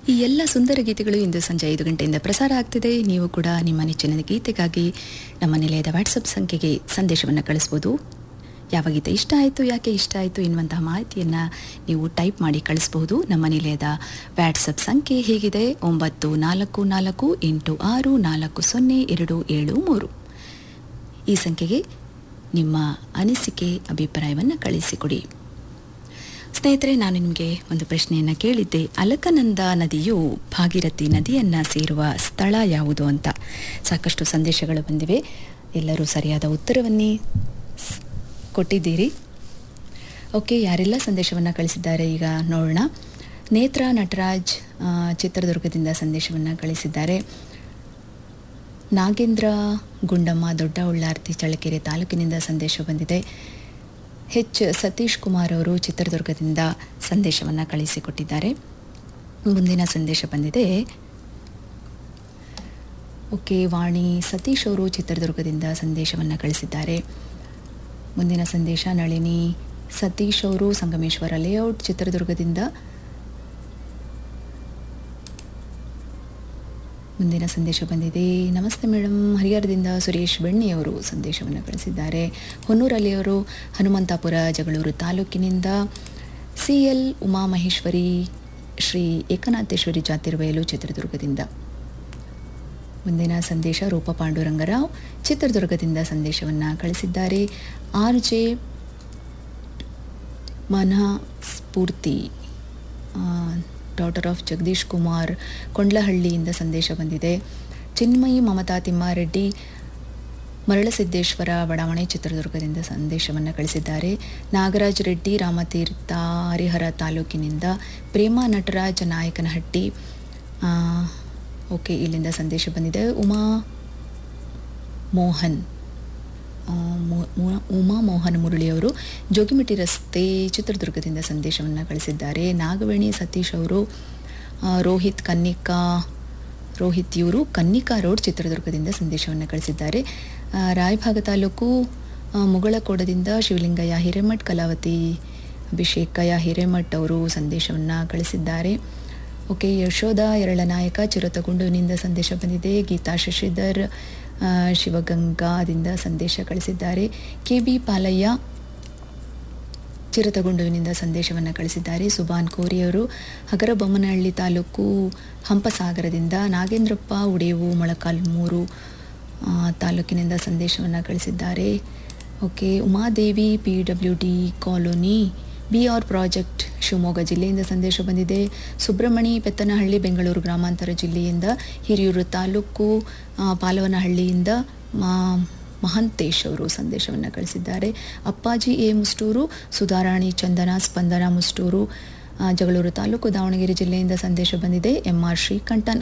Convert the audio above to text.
ಈ ಎಲ್ಲ ಸುಂದರ ಗೀತೆಗಳು ಇಂದು ಸಂಜೆ 5 ಗಂಟೆಯಿಂದ ಪ್ರಸಾರ ಆಗ್ತಿದೆ. ನೀವು ಕೂಡ ನಿಮ್ಮ ನೆಚ್ಚಿನ ಗೀತೆಗಾಗಿ ನಮ್ಮ ನಿಲಯದ ವಾಟ್ಸಪ್ ಸಂಖ್ಯೆಗೆ ಸಂದೇಶವನ್ನು ಕಳಿಸ್ಬೋದು. ಯಾವ ಗೀತೆ ಇಷ್ಟ ಆಯಿತು, ಯಾಕೆ ಇಷ್ಟ ಆಯಿತು ಎನ್ನುವಂತಹ ಮಾಹಿತಿಯನ್ನು ನೀವು ಟೈಪ್ ಮಾಡಿ ಕಳಿಸಬಹುದು. ನಮ್ಮ ನಿಲಯದ ವಾಟ್ಸಪ್ ಸಂಖ್ಯೆ ಹೀಗಿದೆ: 944864402773. ಈ ಸಂಖ್ಯೆಗೆ ನಿಮ್ಮ ಅನಿಸಿಕೆ, ಅಭಿಪ್ರಾಯವನ್ನು ಕಳಿಸಿಕೊಡಿ. ಸ್ನೇಹಿತರೆ, ನಾನು ನಿಮಗೆ ಒಂದು ಪ್ರಶ್ನೆಯನ್ನು ಕೇಳಿದ್ದೆ. ಅಲಕನಂದ ನದಿಯು ಭಾಗೀರಥಿ ನದಿಯನ್ನು ಸೇರುವ ಸ್ಥಳ ಯಾವುದು ಅಂತ. ಸಾಕಷ್ಟು ಸಂದೇಶಗಳು ಬಂದಿವೆ. ಎಲ್ಲರೂ ಸರಿಯಾದ ಉತ್ತರವನ್ನೇ ಕೊಟ್ಟಿದ್ದೀರಿ. ಓಕೆ, ಯಾರೆಲ್ಲ ಸಂದೇಶವನ್ನು ಕಳಿಸಿದ್ದಾರೆ ಈಗ ನೋಡೋಣ. ನೇತ್ರ ನಟರಾಜ್ ಚಿತ್ರದುರ್ಗದಿಂದ ಸಂದೇಶವನ್ನು ಕಳಿಸಿದ್ದಾರೆ. ನಾಗೇಂದ್ರ ಗುಂಡಮ್ಮ ದೊಡ್ಡ ಉಳ್ಳಾರ್ತಿ ಚಳ್ಳಕೆರೆ ತಾಲೂಕಿನಿಂದ ಸಂದೇಶ ಬಂದಿದೆ. ಸತೀಶ್ ಕುಮಾರ್ ಅವರು ಚಿತ್ರದುರ್ಗದಿಂದ ಸಂದೇಶವನ್ನು ಕಳಿಸಿಕೊಟ್ಟಿದ್ದಾರೆ. ಮುಂದಿನ ಸಂದೇಶ ಬಂದಿದೆ. ಓಕೆ, ವಾಣಿ ಸತೀಶ್ ಅವರು ಚಿತ್ರದುರ್ಗದಿಂದ ಸಂದೇಶವನ್ನು ಕಳಿಸಿದ್ದಾರೆ. ಮುಂದಿನ ಸಂದೇಶ ನಳಿನಿ ಸತೀಶ್ ಅವರು ಸಂಗಮೇಶ್ವರ ಲೇಔಟ್ ಚಿತ್ರದುರ್ಗದಿಂದ. ಮುಂದಿನ ಸಂದೇಶ ಬಂದಿದೆ. ನಮಸ್ತೆ ಮೇಡಮ್, ಹರಿಹರದಿಂದ ಸುರೇಶ್ ಬೆಣ್ಣಿಯವರು ಸಂದೇಶವನ್ನು ಕಳಿಸಿದ್ದಾರೆ. ಹೊನ್ನೂರಲ್ಲಿಯವರು ಹನುಮಂತಾಪುರ ಜಗಳೂರು ತಾಲೂಕಿನಿಂದ. CL ಉಮಾಮಹೇಶ್ವರಿ ಶ್ರೀ ಏಕನಾಥೇಶ್ವರಿ ಜಾತಿರ್ಬಯಲು ಚಿತ್ರದುರ್ಗದಿಂದ. ಮುಂದಿನ ಸಂದೇಶ ರೂಪ ಪಾಂಡುರಂಗರಾವ್ ಚಿತ್ರದುರ್ಗದಿಂದ ಸಂದೇಶವನ್ನು ಕಳಿಸಿದ್ದಾರೆ. RJ ಮನಸ್ಫೂರ್ತಿ daughter of Jagadish Kumar ಕೊಂಡ್ಲಹಳ್ಳಿಯಿಂದ ಸಂದೇಶ ಬಂದಿದೆ. ಚಿನ್ಮಯಿ ಮಮತಾ ತಿಮ್ಮಾರೆಡ್ಡಿ ಮರಳಸಿದ್ದೇಶ್ವರ ಬಡಾವಣೆ ಚಿತ್ರದುರ್ಗದಿಂದ ಸಂದೇಶವನ್ನು ಕಳಿಸಿದ್ದಾರೆ. ನಾಗರಾಜ್ ರೆಡ್ಡಿ ರಾಮತೀರ್ಥ ಹರಿಹರ ತಾಲೂಕಿನಿಂದ. ಪ್ರೇಮಾ ನಟರಾಜ್ ನಾಯಕನಹಟ್ಟಿ ಓಕೆ, ಇಲ್ಲಿಂದ ಸಂದೇಶ ಬಂದಿದೆ. ಉಮಾ ಮೋಹನ್ ಮುರಳಿಯವರು ಜೋಗಿಮಿಟ್ಟಿ ರಸ್ತೆ ಚಿತ್ರದುರ್ಗದಿಂದ ಸಂದೇಶವನ್ನು ಕಳಿಸಿದ್ದಾರೆ. ನಾಗವೇಣಿ ಸತೀಶ್ ಅವರು ರೋಹಿತ್ ಇವರು ಕನ್ನಿಕಾ ರೋಡ್ ಚಿತ್ರದುರ್ಗದಿಂದ ಸಂದೇಶವನ್ನು ಕಳಿಸಿದ್ದಾರೆ. ರಾಯಭಾಗ ತಾಲೂಕು ಮುಗಳಕೋಡದಿಂದ ಶಿವಲಿಂಗಯ್ಯ ಹಿರೇಮಠ್, ಕಲಾವತಿ ಅಭಿಷೇಕಯ್ಯ ಹಿರೇಮಠ್ ಅವರು ಸಂದೇಶವನ್ನು ಕಳಿಸಿದ್ದಾರೆ. ಓಕೆ, ಯಶೋಧ ಎರಳನಾಯಕ ಚಿರತಗುಂಡುವಿನಿಂದ ಸಂದೇಶ ಬಂದಿದೆ. ಗೀತಾ ಶಶಿಧರ್ ಶಿವಗಂಗಾದಿಂದ ಸಂದೇಶ ಕಳಿಸಿದ್ದಾರೆ. KB ಪಾಲಯ್ಯ ಚಿರತಗುಂಡುವಿನಿಂದ ಸಂದೇಶವನ್ನು ಕಳಿಸಿದ್ದಾರೆ. ಸುಬಾನ್ ಕೋರಿಯವರು ಹಗರಬೊಮ್ಮನಹಳ್ಳಿ ತಾಲೂಕು ಹಂಪಸಾಗರದಿಂದ. ನಾಗೇಂದ್ರಪ್ಪ ಉಡೇವು ಮೊಳಕಾಲ್ಮೂರು ತಾಲೂಕಿನಿಂದ ಸಂದೇಶವನ್ನು ಕಳಿಸಿದ್ದಾರೆ. Okay, Umadevi PWD colony BR project Shivamogga ಜಿಲ್ಲೆಯಿಂದ ಸಂದೇಶ ಬಂದಿದೆ. ಸುಬ್ರಹ್ಮಣಿ ಪೆತ್ತನಹಳ್ಳಿ ಬೆಂಗಳೂರು ಗ್ರಾಮಾಂತರ ಜಿಲ್ಲೆಯಿಂದ. ಹಿರಿಯೂರು ತಾಲೂಕು ಪಾಲವನಹಳ್ಳಿಯಿಂದ ಮಹಂತೇಶ್ ಅವರು ಸಂದೇಶವನ್ನು ಕಳಿಸಿದ್ದಾರೆ. ಅಪ್ಪಾಜಿ ಮುಸ್ಟೂರು ಸುಧಾರಾಣಿ ಚಂದನ ಸ್ಪಂದನ ಮುಸ್ಟೂರು ಜಗಳೂರು ತಾಲೂಕು ದಾವಣಗೆರೆ ಜಿಲ್ಲೆಯಿಂದ ಸಂದೇಶ ಬಂದಿದೆ. MR ಶ್ರೀಕಂಠನ್